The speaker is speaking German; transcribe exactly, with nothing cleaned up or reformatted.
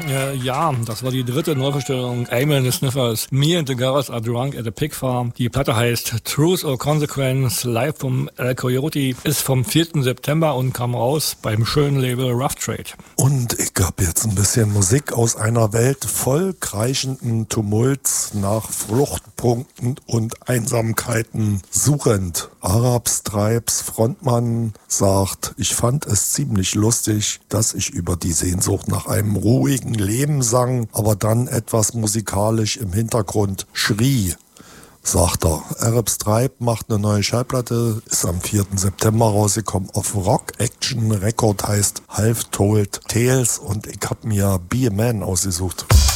Äh, ja, das war die dritte Neuvorstellung Amyl and the Sniffers. Me and the Girls Are Drunk at a Pig Farm. Die Platte heißt Truth or Consequence, live vom El Coyote, ist vom vierten September und kam raus beim schönen Label Rough Trade. Und ich hab jetzt ein bisschen Musik aus einer Welt voll kreischenden Tumults nach Fluchtpunkten und Einsamkeiten suchend. Arab Stripes Frontmann sagt, ich fand es ziemlich lustig, dass ich über die Sehnsucht nach einem ruhigen Leben sang, aber dann etwas musikalisch im Hintergrund schrie, sagt er. Arab Stripe macht eine neue Schallplatte, ist am vierten September rausgekommen auf Rock Action Record, heißt Half Told Tales, und ich hab mir Be a Man ausgesucht.